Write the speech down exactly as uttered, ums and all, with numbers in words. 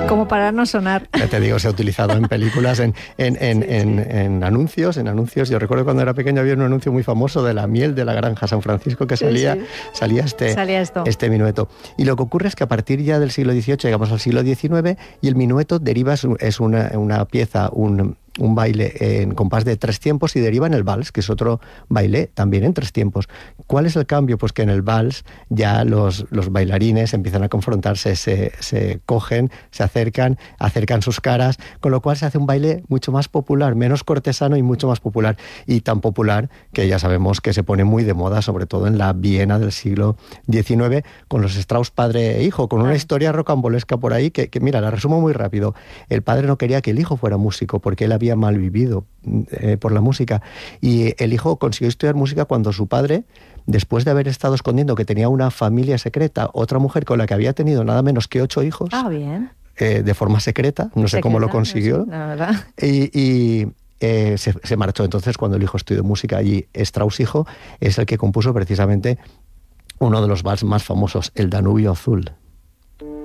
Como para no sonar. Ya te digo, se ha utilizado en películas, en, en, en, sí, en, sí. en anuncios, en anuncios. Yo recuerdo cuando era pequeño había un anuncio muy famoso de la miel de la granja San Francisco que salía, sí, sí. salía, este, salía esto. este minueto. Y lo que ocurre es que a partir ya del siglo dieciocho llegamos al siglo diecinueve y el minueto deriva, es una, una pieza, un... un baile en compás de tres tiempos y deriva en el vals, que es otro baile también en tres tiempos. ¿Cuál es el cambio? Pues que en el vals ya los, los bailarines empiezan a confrontarse, se, se cogen, se acercan, acercan sus caras, con lo cual se hace un baile mucho más popular, menos cortesano y mucho más popular. Y tan popular que ya sabemos que se pone muy de moda, sobre todo en la Viena del siglo diecinueve, con los Strauss padre e hijo, con una historia rocambolesca por ahí que, que, mira, la resumo muy rápido. El padre no quería que el hijo fuera músico porque él había mal vivido eh, por la música y el hijo consiguió estudiar música cuando su padre, después de haber estado escondiendo que tenía una familia secreta, otra mujer con la que había tenido nada menos que ocho hijos, ah, bien. Eh, de forma secreta, no sé secreta, cómo lo consiguió, no sé, la verdad. y, y eh, se, se marchó. Entonces cuando el hijo estudió música allí, Strauss hijo es el que compuso precisamente uno de los vals más famosos, el Danubio Azul.